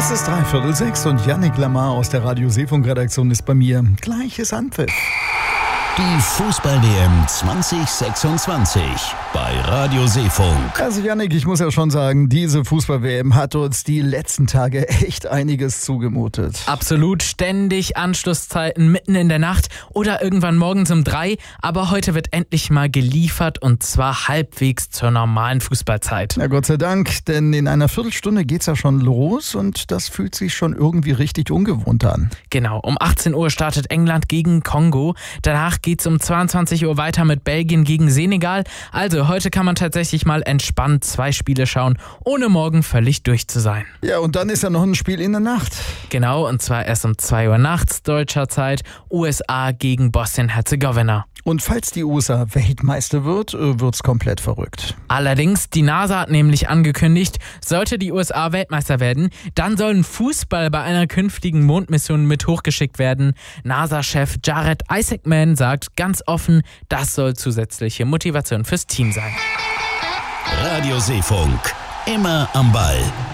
Es ist 5:45 und Yannick Lamar aus der Radio Seefunk-Redaktion ist bei mir. Gleiches Anpfiff. Die Fußball-WM 2026 bei Radio Seefunk. Also Yannick, ich muss ja schon sagen, diese Fußball-WM hat uns die letzten Tage echt einiges zugemutet. Absolut, ständig Anschlusszeiten mitten in der Nacht oder irgendwann morgens um 3. Aber heute wird endlich mal geliefert und zwar halbwegs zur normalen Fußballzeit. Na Gott sei Dank, denn in einer Viertelstunde geht's ja schon los und das fühlt sich schon irgendwie richtig ungewohnt an. Genau, um 18 Uhr startet England gegen Kongo. Danach geht's um 22 Uhr weiter mit Belgien gegen Senegal. Also heute kann man tatsächlich mal entspannt 2 Spiele schauen, ohne morgen völlig durch zu sein. Ja, und dann ist ja noch ein Spiel in der Nacht. Genau, und zwar erst um 2 Uhr nachts deutscher Zeit, USA gegen Bosnien-Herzegowina. Und falls die USA Weltmeister wird, wird's komplett verrückt. Allerdings, die NASA hat nämlich angekündigt, sollte die USA Weltmeister werden, dann sollen Fußball bei einer künftigen Mondmission mit hochgeschickt werden. NASA-Chef Jared Isaacman sagt ganz offen, das soll zusätzliche Motivation fürs Team sein. Radio Seefunk, immer am Ball.